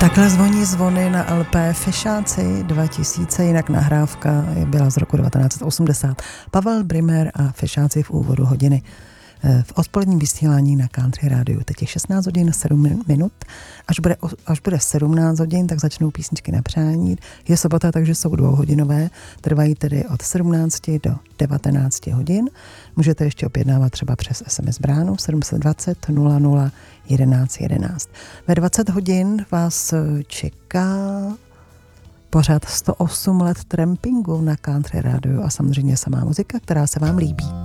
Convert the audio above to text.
Takhle zvoní zvony na LP Fešáci 2000, jinak nahrávka byla z roku 1980. Pavel Brimer a Fešáci v úvodu hodiny. V odpoledním vysílání na Country Rádiu. Teď je 16 hodin 7 minut. Až bude 17 hodin, tak začnou písničky na přání. Je sobota, takže jsou dvouhodinové. Trvají tedy od 17 do 19 hodin. Můžete ještě objednávat třeba přes SMS bránu 720 00 11 11. Ve 20 hodin vás čeká pořád 108 let trampingu na Country Rádiu a samozřejmě samá muzika, která se vám líbí.